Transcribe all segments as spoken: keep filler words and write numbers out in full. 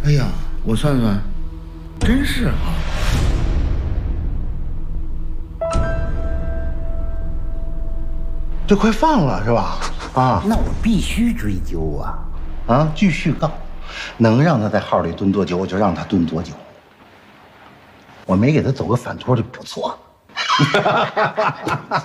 哎呀，我算算，真是啊。 这快放了是吧？啊， 那我必须追究啊！ 啊，继续告，能让他在号里蹲多久，我就让他蹲多久。我没给他走个反托就不错了。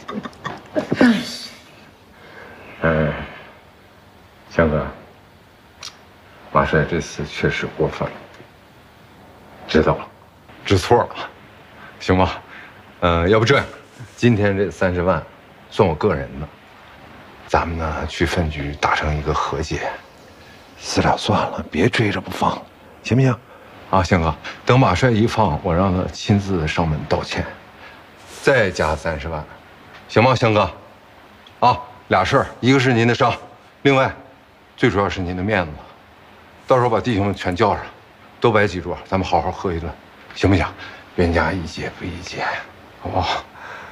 嗯，香哥，马帅这次确实过分了，知道了，知错了，行吧？嗯，要不这样，今天这三十万算我个人的，咱们呢去分局达成一个和解。 私了算了，别追着不放，行不行？ 啊，香哥，等马帅一放，我让他亲自上门道歉，再加三十万，行吗，香哥？啊，俩事儿，一个是您的伤，另外，最主要是您的面子。到时候把弟兄们全叫上，多摆几桌，咱们好好喝一顿，行不行？冤家宜解不宜结，好不好？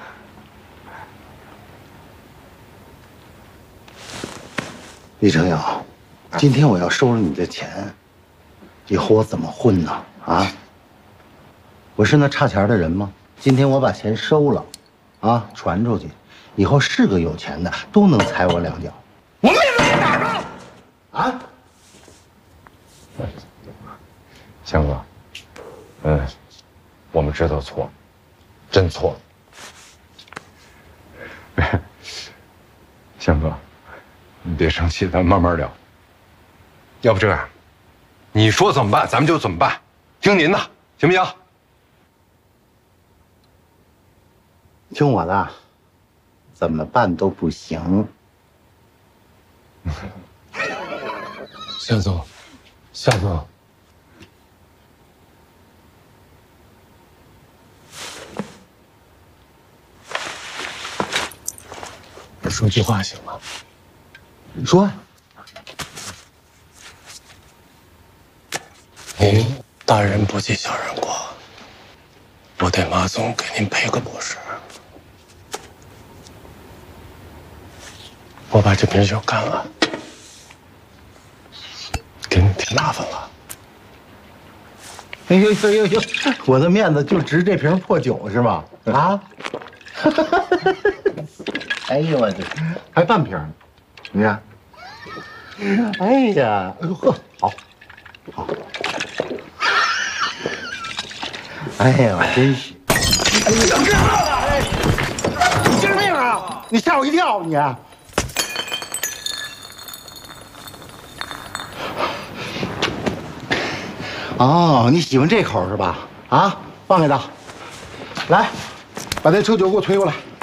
李成尧，今天我要收了你的钱，以后我怎么混呢？啊，我是那差钱的人吗？今天我把钱收了，啊，传出去，以后是个有钱的都能踩我两脚。我面子在哪儿呢？啊？ 香哥，嗯，我们知道错了，真错了。香哥，你别生气，咱慢慢聊。要不这样，你说怎么办，咱们就怎么办，听您的，行不行？ 听我的，怎么办都不行。 夏总，夏总，我说句话行吗？ 你说。 您大人不计小人过，我得马总给您赔个不是。我把这瓶酒干了，给你添麻烦了。 哎呦呦呦呦！我的面子就值这瓶破酒是吗？啊！哎呦我这还半瓶呢，你看。哎呀，哎呦呵，好，好。哎呀，真是！哎呀，小哥，哎，你精神病啊！你吓我一跳，你。哦，你喜欢这口是吧？啊，放给他，来，把这车酒给我推过来。